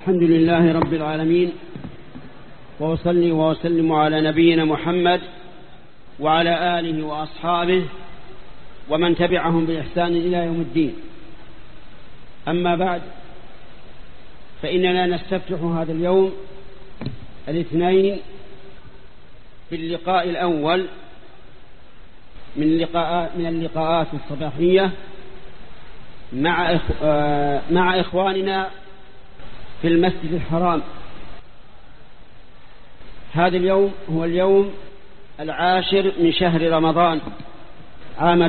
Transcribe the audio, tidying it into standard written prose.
الحمد لله رب العالمين، وأصلي وأسلم على نبينا محمد وعلى آله وأصحابه ومن تبعهم بإحسان إلى يوم الدين. أما بعد، فإننا نستفتح هذا اليوم الاثنين في اللقاء الأول من اللقاءات الصباحية مع إخواننا في المسجد الحرام. هذا اليوم هو اليوم 10 من شهر رمضان عام